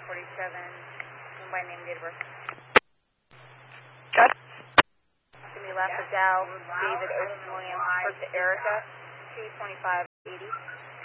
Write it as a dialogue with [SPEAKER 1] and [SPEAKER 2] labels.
[SPEAKER 1] Mumbai name, date of birth.
[SPEAKER 2] Got
[SPEAKER 1] Jimmy Lafayette, David Ocean Williams, first to Erica, 22580.